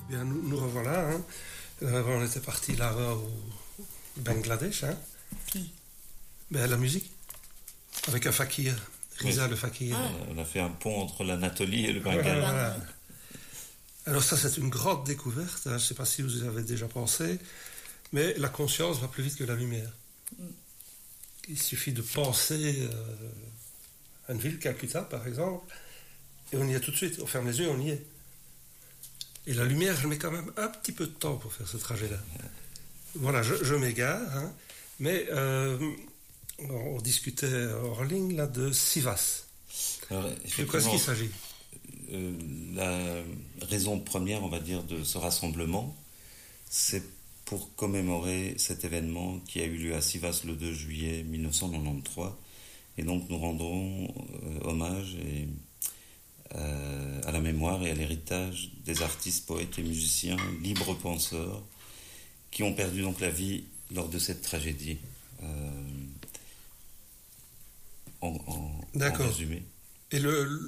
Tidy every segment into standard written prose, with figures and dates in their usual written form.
Bien, nous revoilà. Hein. On était parti là-bas au Bangladesh. Hein. Qui? Ben, la musique. Avec un fakir. Riza le fakir. Ah. On a fait un pont entre l'Anatolie et le Bengale. Voilà. Alors ça, c'est une grande découverte. Hein. Je ne sais pas si vous y avez déjà pensé. Mais la conscience va plus vite que la lumière. Il suffit de penser à une ville, Calcutta par exemple, et on y est tout de suite. On ferme les yeux, on y est. Et la lumière, elle met quand même un petit peu de temps pour faire ce trajet-là. Voilà, je m'égare, hein, mais on discutait hors ligne là, de Sivas. Alors, de quoi est-ce qu'il s'agit? La raison première, on va dire, de ce rassemblement, c'est pour commémorer cet événement qui a eu lieu à Sivas le 2 juillet 1993. Et donc nous rendrons hommage à la mémoire et à l'héritage des artistes, poètes et musiciens libres penseurs qui ont perdu donc la vie lors de cette tragédie. En résumé. Et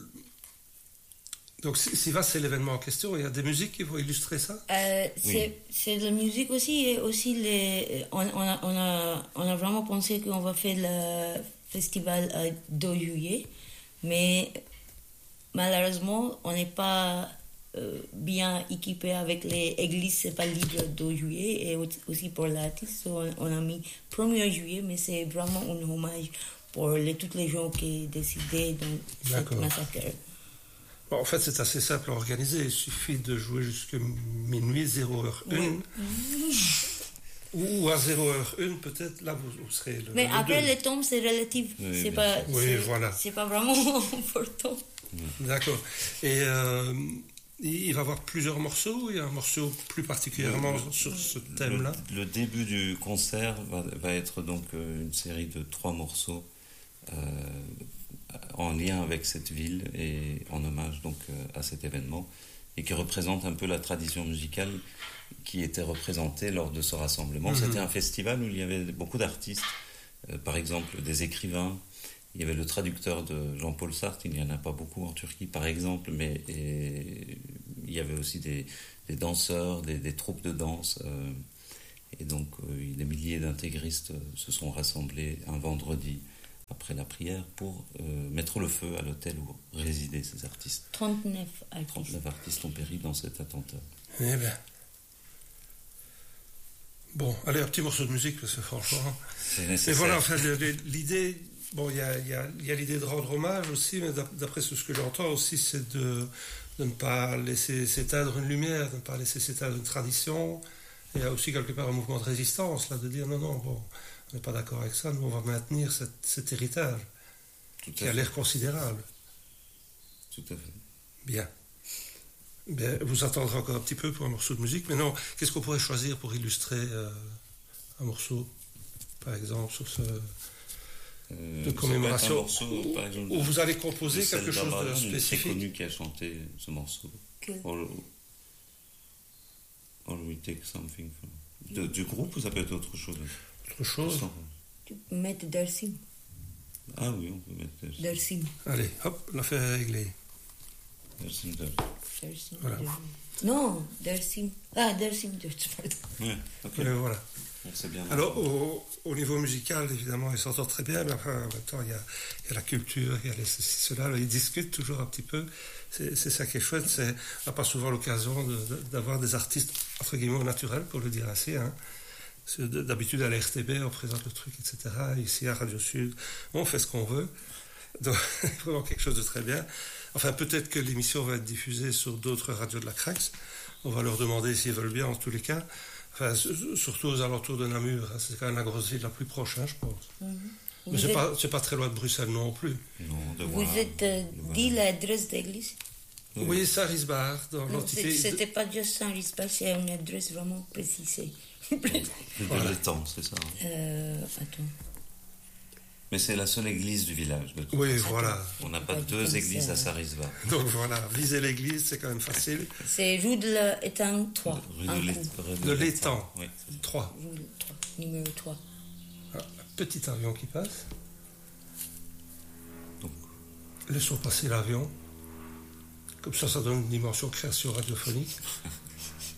donc Sivas, c'est l'événement en question. Il y a des musiques qui vont illustrer ça. Oui. C'est de la musique aussi. Et aussi on a vraiment pensé qu'on va faire le festival 2 juillet. Mais malheureusement, on n'est pas bien équipé avec les églises. C'est pas libre 2 juillet. Et aussi pour l'artiste, on a mis 1er juillet. Mais c'est vraiment un hommage pour tous les gens qui décidaient dans cette massacre. Bon, en fait, c'est assez simple à organiser. Il suffit de jouer jusqu'à minuit, 0h01. Oui. Ou à 0h01, peut-être, là, vous serez Mais après, les tombes, c'est relatif. Oui, c'est pas, voilà. C'est pas vraiment important. D'accord. Et il va y avoir plusieurs morceaux. Il y a un morceau plus particulièrement sur ce thème-là. Le début du concert va être donc une série de 3 morceaux en lien avec cette ville et en hommage donc à cet événement et qui représente un peu la tradition musicale qui était représentée lors de ce rassemblement. C'était un festival où il y avait beaucoup d'artistes, par exemple des écrivains. Il y avait le traducteur de Jean-Paul Sartre, il n'y en a pas beaucoup en Turquie par exemple, mais il y avait aussi des danseurs, des troupes de danse. Et donc des milliers d'intégristes se sont rassemblés un vendredi après la prière pour mettre le feu à l'hôtel où résidaient ces artistes. 39 artistes. 39 artistes ont péri dans cet attentat. Eh bien. Bon, allez, un petit morceau de musique, parce que franchement... C'est nécessaire. Et voilà, enfin, l'idée... Bon, il y a l'idée de rendre hommage aussi, mais d'après ce que j'entends aussi, c'est de ne pas laisser s'éteindre une lumière, de ne pas laisser s'éteindre une tradition. Il y a aussi quelque part un mouvement de résistance, là, de dire non, bon... On n'est pas d'accord avec ça, nous on va maintenir cet héritage qui a l'air considérable. Tout à fait. Bien. Vous attendrez encore un petit peu pour un morceau de musique, mais non, qu'est-ce qu'on pourrait choisir pour illustrer un morceau, par exemple, sur ce de commémoration, morceau, par exemple, où vous allez composer quelque chose de spécifique. Très connu qui a chanté ce morceau. All we take something from... Du groupe ou ça peut être autre chose? Autre chose. Tu peux mettre Dersim. Ah oui, on peut mettre Dersim. Allez, hop, l'affaire est réglée. Dersim. Voilà. Non, Dersim. Ah, Dersim, pardon. Ouais, ok. Voilà. C'est bien. Alors, au niveau musical, évidemment, ils s'entendent très bien, mais enfin, en même temps, il y a la culture, il y a cela, ils discutent toujours un petit peu. C'est ça qui est chouette, on n'a pas souvent l'occasion d'avoir des artistes, entre guillemets, au naturel, pour le dire ainsi, hein. D'habitude, à la RTB, on présente le truc, etc. Ici, à Radio Sud, on fait ce qu'on veut. Donc, vraiment quelque chose de très bien. Enfin, peut-être que l'émission va être diffusée sur d'autres radios de la Crax. On va leur demander s'ils veulent bien, en tous les cas. Enfin, surtout aux alentours de Namur. Hein. C'est quand même la grosse ville la plus proche, hein, je pense. Mais c'est pas très loin de Bruxelles non plus. Non, vous êtes dit l'adresse d'église? Oui, Saint-Risbard, dans l'entité... C'était pas juste Saint-Risbard, c'est une adresse vraiment précisée. De l'étang, c'est ça. Attends. Mais c'est la seule église du village. Oui, voilà. On n'a pas 2 églises à Saint-Risbard. Donc voilà, viser l'église, c'est quand même facile. C'est rue de l'Étang 3. Rue de l'Étang, oui. 3. Rue de 3, numéro 3. Un petit avion qui passe. Donc. Laissons passer l'avion. Comme ça donne une dimension création radiophonique.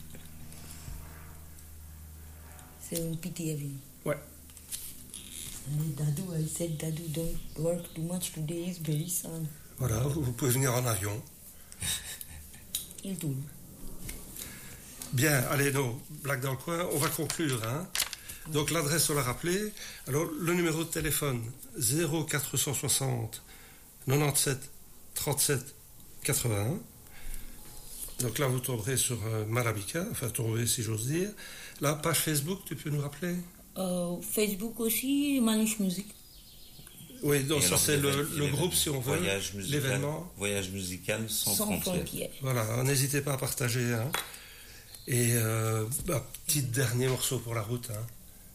C'est un petit avion. Ouais. Dadou, I said Dadou, don't work too much today, it's very sun. Voilà, vous pouvez venir en avion. Il tourne. Bien, allez, non, blague dans le coin, on va conclure. Hein. Donc l'adresse, on l'a rappelé. Alors, le numéro de téléphone, 0460 97 37 81. Donc là, vous tomberez sur Malabika, enfin tomber si j'ose dire. La page Facebook, tu peux nous rappeler? Facebook aussi, Manouche Musique. Oui, donc Et ça alors, c'est le groupe, si on veut, l'événement. Voyage musical sans frontières. frontières. Voilà, n'hésitez pas à partager. Hein. Et petit dernier morceau pour la route. Hein.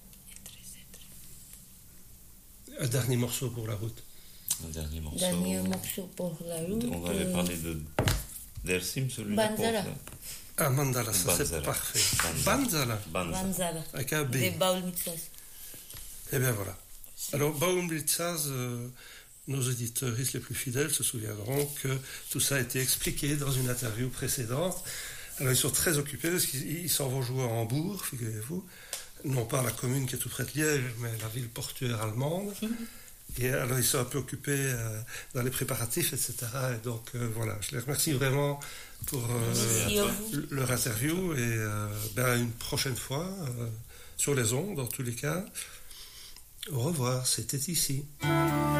Un dernier morceau pour la route. Un dernier morceau. Dernier morceau pour la route. On avait parlé d'Ersim, celui-là. Banzala. Ah, Mandala, ça Banzala. c'est parfait. Banzala. Banzala. Avec un B. Des Baulmitzas. Eh bien voilà. Alors, Baumblitzaz, nos auditeurs les plus fidèles se souviendront que tout ça a été expliqué dans une interview précédente. Alors, ils sont très occupés parce qu'ils s'en vont jouer à Hambourg, figurez-vous. Non pas la commune qui est tout près de Liège, mais la ville portuaire allemande. Et alors, ils sont un peu occupés dans les préparatifs, etc. Et donc, voilà, je les remercie vraiment pour leur interview. Et une prochaine fois, sur les ondes, dans tous les cas. Au revoir, c'était ici.